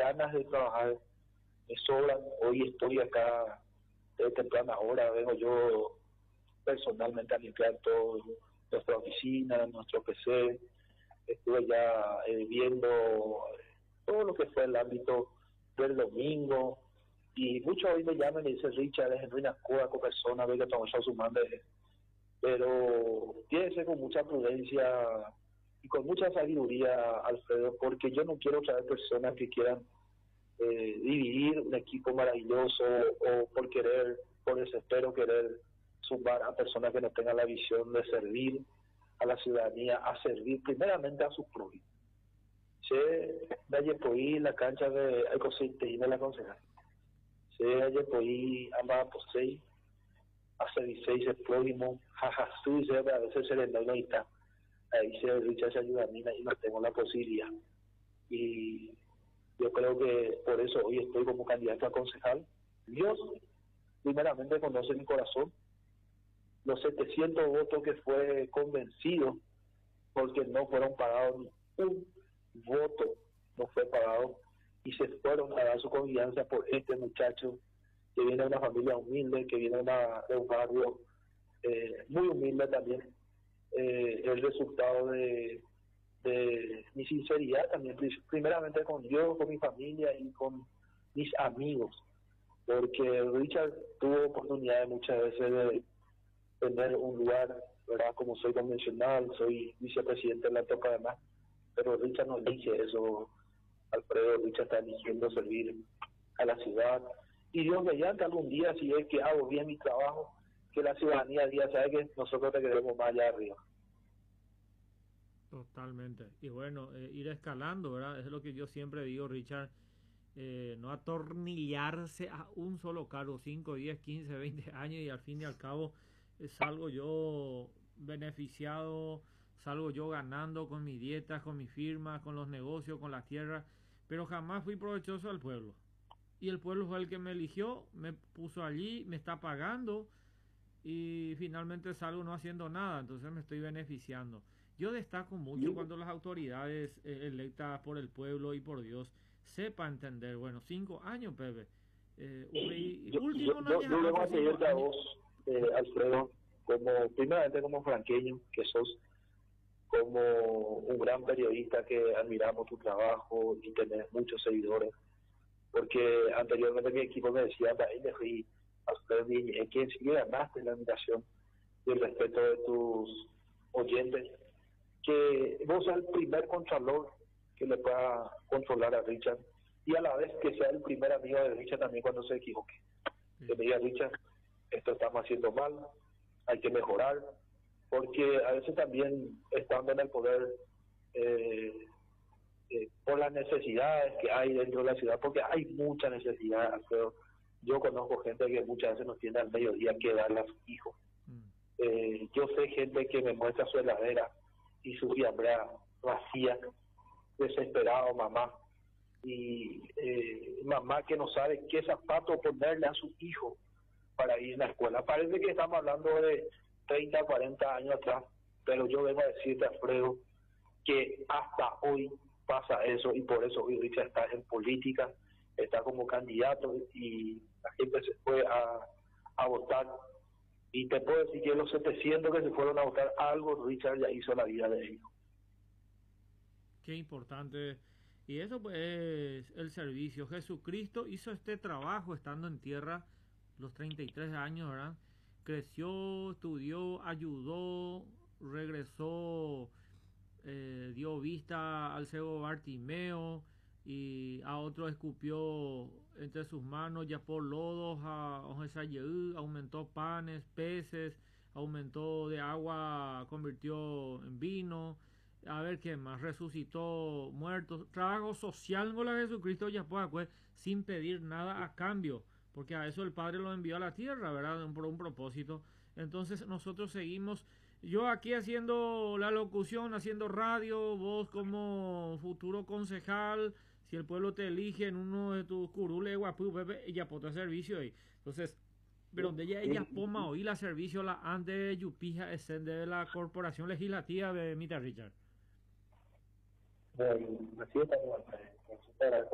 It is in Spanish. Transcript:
ganas de trabajar me sobran. Hoy estoy acá de temprana hora, vengo yo personalmente a limpiar todo nuestra oficina, nuestro PC. Estuve ya viendo todo lo que fue el ámbito del domingo, y muchos hoy me llaman y dicen: Richard, es en ruinas con persona, ve que estamos ya sumando, pero tiene que ser con mucha prudencia y con mucha sabiduría, Alfredo, porque yo no quiero traer personas que quieran dividir un equipo maravilloso, o por desespero, querer sumar a personas que no tengan la visión de servir a la ciudadanía, a servir primeramente a sus prójimos. Se vaya por ahí la cancha de Ecosistema de la concejal. Se vaya por ahí Amada Posey, hace 16 el prójimo, jajazú, y se a veces se le da una hita. Ahí se richa esa ayudamina y no tengo la posibilidad. Y yo creo que por eso hoy estoy como candidato a concejal. Dios primeramente conoce mi corazón. Los 700 votos que fue convencido, porque no fueron pagados, ni un voto no fue pagado, y se fueron a dar su confianza por este muchacho que viene de una familia humilde, que viene de un barrio muy humilde también. El resultado de mi sinceridad también, primeramente con Dios, con mi familia y con mis amigos, porque Richard tuvo oportunidades muchas veces de tener un lugar, ¿verdad? Como soy convencional, soy vicepresidente de la Toca de Mar, pero Richard no elige eso, Alfredo. Richard está eligiendo servir a la ciudad, y Dios mediante algún día, si es que hago bien mi trabajo, que la ciudadanía diga: sabe que nosotros te queremos más allá arriba. Totalmente. Y bueno, ir escalando, ¿verdad? Es lo que yo siempre digo, Richard. No atornillarse a un solo cargo, 5, 10, 15, 20 años, y al fin y al cabo salgo yo beneficiado, salgo yo ganando con mi dieta, con mi firma, con los negocios, con la tierra, pero jamás fui provechoso al pueblo. Y el pueblo fue el que me eligió, me puso allí, me está pagando, y finalmente salgo no haciendo nada, entonces me estoy beneficiando. Yo destaco mucho Y cuando las autoridades electas por el pueblo y por Dios sepan entender. Bueno, 5 años, Pepe. Último no yo llega vengo hace a cinco pedirte a años. vos, Alfredo, primeramente como franqueño que sos, como un gran periodista que admiramos tu trabajo y tenés muchos seguidores, porque anteriormente mi equipo me decía: me fui a usted, que si ganaste la admiración y el respeto de tus oyentes, que vos seas el primer contralor que le pueda controlar a Richard, y a la vez que sea el primer amigo de Richard también cuando se equivoque. Que Sí. me diga: Richard, esto estamos haciendo mal, hay que mejorar, porque a veces también estando en el poder, eh, por las necesidades que hay dentro de la ciudad, porque hay mucha necesidad, pero yo conozco gente que muchas veces no tiene al mediodía que darle a sus hijos. Mm. Yo sé gente que me muestra su heladera y su fiambrea vacía, desesperado, mamá, y mamá que no sabe qué zapato ponerle a su hijo para ir a la escuela. Parece que estamos hablando de 30, 40 años atrás, pero yo vengo a decirte, Alfredo, que hasta hoy pasa eso, y por eso hoy Richard está en política, está como candidato, y la gente se fue a votar. Y te puedo decir que los 700 que se fueron a votar, algo Richard ya hizo en la vida de ellos. Qué importante. Y eso pues es el servicio. Jesucristo hizo este trabajo estando en tierra los 33 años, ¿verdad? Creció, estudió, ayudó, regresó, dio vista al ciego Bartimeo, y a otro escupió entre sus manos ya por lodos a aumentó panes, peces, aumentó de agua, convirtió en vino. A ver qué más, resucitó muertos, trabajo social con la Jesucristo ya pues, sin pedir nada a cambio, porque a eso el Padre lo envió a la tierra, ¿verdad? Por un propósito. Entonces nosotros seguimos, yo aquí haciendo la locución, haciendo radio, vos como futuro concejal, si el pueblo te elige en uno de tus curules, guapu, Pepe, ya puedo servicio ahí. Entonces, pero donde ella poma oí la servicio la antes de Yupija de la corporación legislativa de Mita Richard. Así está,